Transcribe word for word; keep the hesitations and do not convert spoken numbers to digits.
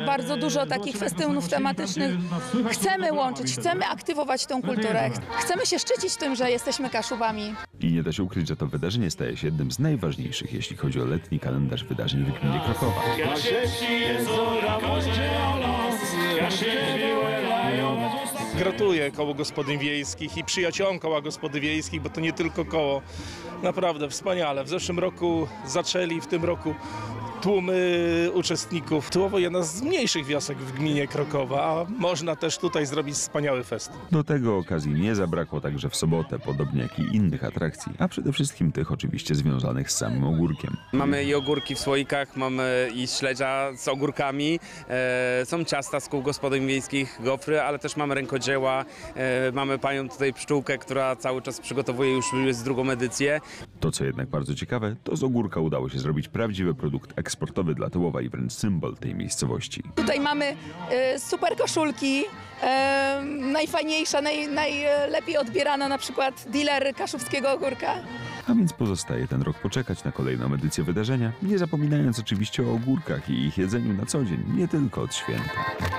bardzo dużo takich festynów tematycznych. Chcemy łączyć, chcemy aktywować tą kulturę. Chcemy się szczycić tym, że jesteśmy Kaszubami. I nie da się ukryć, że to wydarzenie staje się jednym z najważniejszych, jeśli chodzi o letni kalendarz wydarzeń w gminie Krokowa. Gratuluję kołu gospodyń wiejskich i przyjaciołom koła gospodyń wiejskich, bo to nie tylko koło. Naprawdę wspaniale. W zeszłym roku zaczęli, w tym roku tłumy uczestników. Tułowo jedna z mniejszych wiosek w gminie Krokowa, a można też tutaj zrobić wspaniały fest. Do tego okazji nie zabrakło także w sobotę, podobnie jak i innych atrakcji, a przede wszystkim tych oczywiście związanych z samym ogórkiem. Mamy i ogórki w słoikach, mamy i śledzia z ogórkami, e, są ciasta z kół gospodyń wiejskich, gofry, ale też mamy rękodzieła, e, mamy panią tutaj pszczółkę, która cały czas przygotowuje już jest drugą edycję. To, co jednak bardzo ciekawe, to z ogórka udało się zrobić prawdziwy produkt eksportowy dla Tułowa i wręcz symbol tej miejscowości. Tutaj mamy e, super koszulki, e, najfajniejsza, naj, najlepiej odbierana na przykład dealer kaszubskiego ogórka. A więc pozostaje ten rok poczekać na kolejną edycję wydarzenia, nie zapominając oczywiście o ogórkach i ich jedzeniu na co dzień, nie tylko od święta.